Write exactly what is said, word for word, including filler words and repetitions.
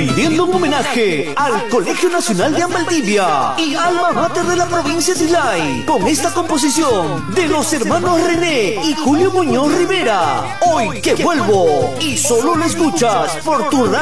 rindiendo un homenaje al Colegio Nacional de Valdivia y alma mater de la provincia de Islay, con esta composición de los hermanos René y Julio Muñoz Rivera. Hoy que vuelvo, y solo lo escuchas por tu radio.